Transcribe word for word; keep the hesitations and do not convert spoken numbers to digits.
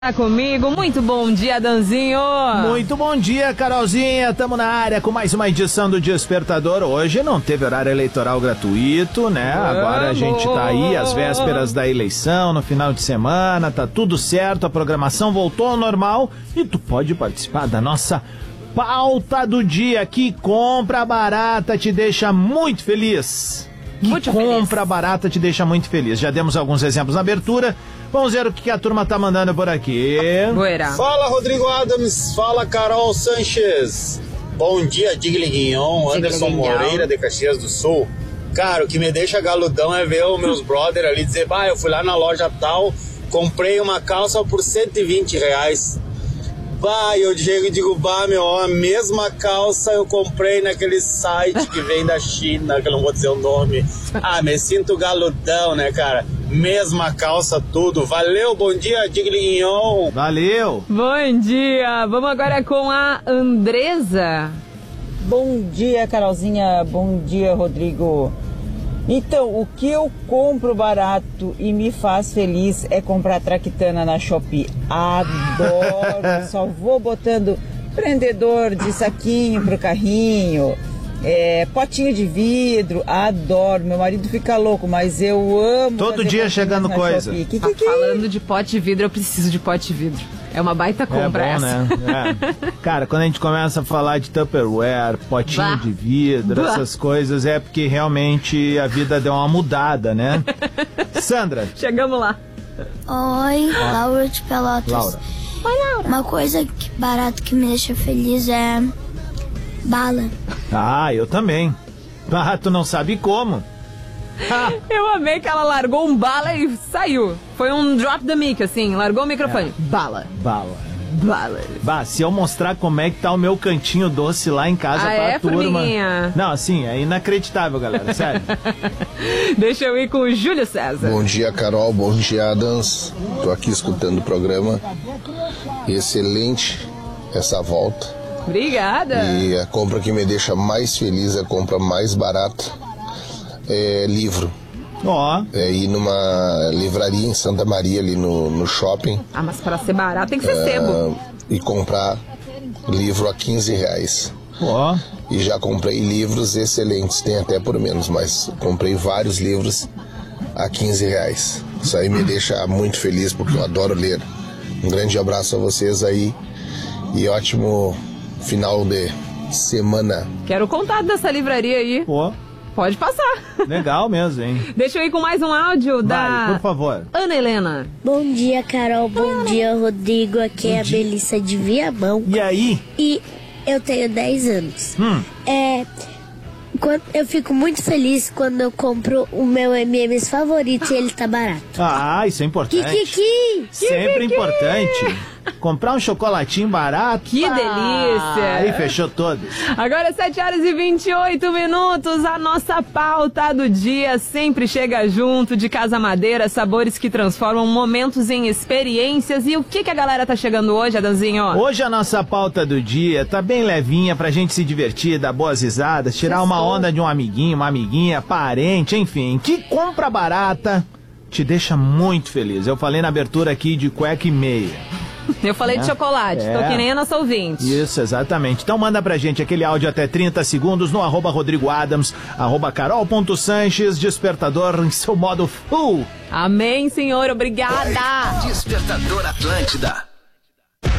Tá comigo, muito bom dia, Danzinho. Muito bom dia, Carolzinha. Tamo na área com mais uma edição do Despertador. Hoje não teve horário eleitoral gratuito, né? Agora a gente tá aí às vésperas da eleição, no final de semana, tá tudo certo, a programação voltou ao normal e tu pode participar da nossa pauta do dia. Que compra barata te deixa muito feliz. Que muito compra feliz. barata te deixa muito feliz. Já demos alguns exemplos na abertura. Vamos ver o que a turma tá mandando por aqui. Boeira. Fala, Rodrigo Adams. Fala, Carol Sanches. Bom dia, Digli Guignon. Anderson Moreira, de Caxias do Sul. Cara, o que me deixa galudão é ver os meus brother ali dizer, bah, eu fui lá na loja tal, comprei uma calça por cento e vinte reais. Bah, eu digo, digo, bah, meu, a mesma calça eu comprei naquele site que vem da China, que eu não vou dizer o nome. Ah, me sinto galudão, né, cara? Mesma calça, tudo. Valeu, bom dia, Diglinhon. Valeu. Bom dia. Vamos agora com a Andresa. Bom dia, Carolzinha. Bom dia, Rodrigo. Então, o que eu compro barato e me faz feliz é comprar traquitana na Shopee. Adoro. Só vou botando prendedor de saquinho pro carrinho. É, potinho de vidro, adoro. Meu marido fica louco, mas eu amo. Todo dia chegando coisa. Que, que, Tá que? falando de pote de vidro, eu preciso de pote de vidro. É uma baita compra é bom, essa. né? É. Cara, quando a gente começa a falar de Tupperware, potinho Bah. de vidro, Bah. essas coisas, é porque realmente a vida deu uma mudada, né? Sandra. Chegamos lá. Oi, Laura de Pelotas. Laura. Oi, Laura. Uma coisa que barato que me deixa feliz é bala. Ah, eu também. Ah, tu não sabe como. Ah, Eu amei que ela largou um bala e saiu. Foi um drop the mic, assim. Largou o microfone. Bala. bala. Bala. Bah, se eu mostrar como é que tá o meu cantinho doce lá em casa Ah, pra é, turma. formiguinha? Não, assim, é inacreditável, galera, sério. Deixa eu ir com o Júlio César. Bom dia, Carol. Bom dia, Adams. Tô aqui escutando o programa. Excelente essa volta. Obrigada. E a compra que me deixa mais feliz, a compra mais barata, é livro. Ó, É ir numa livraria em Santa Maria, ali no, no shopping, Ah, mas pra ser barato tem que ser sebo. ah, e comprar livro a quinze reais. ó. E já comprei livros excelentes, tem até por menos, mas comprei vários livros a quinze reais. Isso aí me deixa muito feliz, porque eu adoro ler. Um grande abraço a vocês aí e ótimo final de semana. Quero o contato dessa livraria aí. Pô, Pode passar. legal mesmo, hein? Deixa eu ir com mais um áudio da Vai, por favor. Ana Helena. Bom dia, Carol. Bom dia, Rodrigo. Aqui é a Belissa de Viamão. E aí? E eu tenho dez anos. Hum. É, quando, eu fico muito feliz quando eu compro o meu M e M's favorito e ele tá barato. Ah, isso é importante. Kikiki! Sempre importante. Comprar um chocolatinho barato. Que delícia. Aí fechou todos. Agora sete horas e vinte e oito minutos, a nossa pauta do dia sempre chega junto de Casa Madeira, sabores que transformam momentos em experiências. E o que, que a galera tá chegando hoje, Adanzinho? Hoje a nossa pauta do dia tá bem levinha pra gente se divertir, dar boas risadas, tirar uma onda de um amiguinho, uma amiguinha, parente, enfim. Que compra barata te deixa muito feliz. Eu falei na abertura aqui de cueca e meia. Eu falei de É. chocolate, É. tô que nem a nossa ouvinte. Isso, exatamente. Então manda pra gente aquele áudio até trinta segundos no arroba Rodrigo Adams, arroba Carol.Sanches, despertador em seu modo full. Amém, senhor, obrigada. Despertador Atlântida.